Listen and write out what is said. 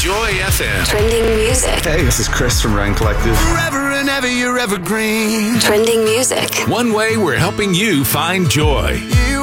Joy FM. Trending music. Hey, this is Chris from Ryan Collective. Forever and ever, you're evergreen. Trending music. One way we're helping you find joy. You